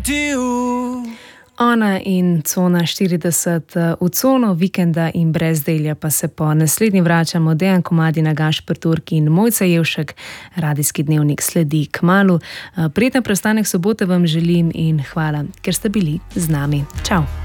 Ona in Cona 40 v cono vikenda in brezdelja pa se po naslednji vračamo. Dejan Komadina, Gašper Turk in Mojca Jevšek. Radijski dnevnik sledi kmalu. Prijeten preostanek sobote vam želim in hvala, ker ste bili z nami. Čau.